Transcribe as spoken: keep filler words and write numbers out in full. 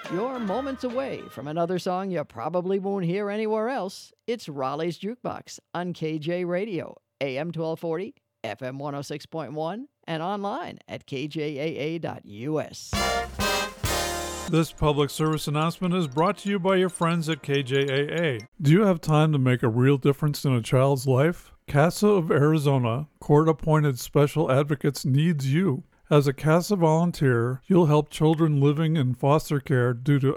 You're moments away from another song you probably won't hear anywhere else. It's Raleigh's Jukebox on K J Radio, A M twelve forty, F M one oh six point one, and online at k j a a dot u s. This public service announcement is brought to you by your friends at K J A A. Do you have time to make a real difference in a child's life? CASA of Arizona, court-appointed special advocates, needs you. As a CASA volunteer, you'll help children living in foster care due to